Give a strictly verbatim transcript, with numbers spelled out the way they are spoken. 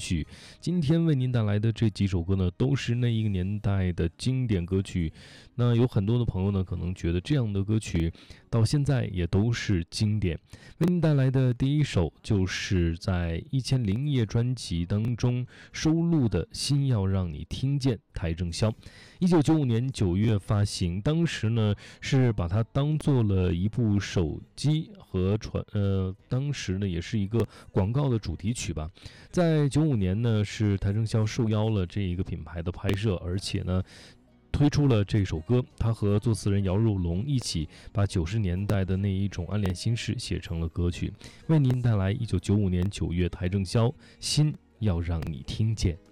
曲。今天为您带来的这几首歌呢，都是那一个年代的经典歌曲。那有很多的朋友呢，可能觉得这样的歌曲到现在也都是经典。为您带来的第一首就是在《一千零一夜》专辑当中收录的《心要让你听见》，邰正宵。一九九五年九月发行，当时呢是把它当做了一部手机和传呃，当时呢也是一个广告的主题曲吧。在九五年呢，是邰正宵受邀了这一个品牌的拍摄，而且呢推出了这首歌，他和作词人姚若龙一起把九十年代的那一种暗恋心事写成了歌曲，为您带来一九九五年九月邰正宵《心要让你听见》。